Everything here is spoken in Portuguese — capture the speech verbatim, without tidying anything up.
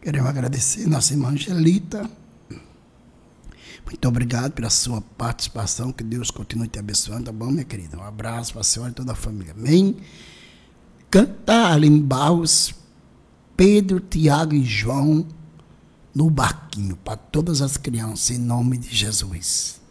Queremos agradecer nossa irmã Angelita. Muito obrigado pela sua participação. Que Deus continue te abençoando, tá bom, minha querida? Um abraço para a senhora e toda a família. Amém? Canta ali em Barros, Pedro, Tiago e João no barquinho, para todas as crianças, em nome de Jesus.